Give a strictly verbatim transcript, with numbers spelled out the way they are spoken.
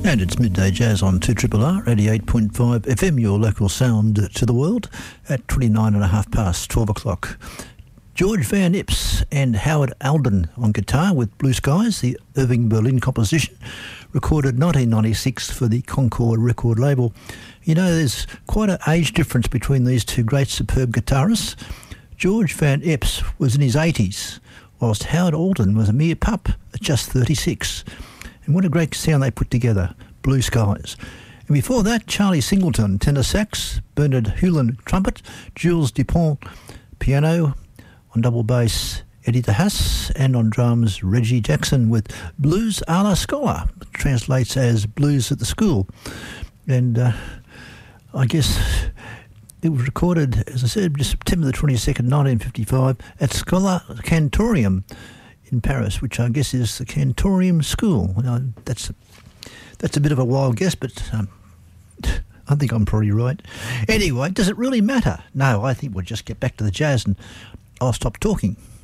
And it's Midday Jazz on two R R R, eighty-eight point five F M, your local sound to the world, at twenty-nine and a half past twelve o'clock. George Van Ips and Howard Alden on guitar with Blue Skies, the Irving Berlin composition, recorded nineteen ninety-six for the Concord record label. You know, there's quite an age difference between these two great, superb guitarists. George Van Ips was in his eighties, whilst Howard Alden was a mere pup at just thirty-six. And what a great sound they put together, Blue Skies. And before that, Charlie Singleton, tenor sax, Bernard Hewlin, trumpet, Jules Dupont, piano, on double bass, Eddie DeHaas, and on drums, Reggie Jackson with Blues a la Scholar, translates as Blues at the School. And uh, I guess it was recorded, as I said, September the twenty-second, nineteen fifty-five, at Schola Cantorium in Paris, which I guess is the Cantorium School. Now, that's, a, that's a bit of a wild guess, but um, I think I'm probably right. Anyway, does it really matter? No, I think we'll just get back to the jazz and I'll stop talking.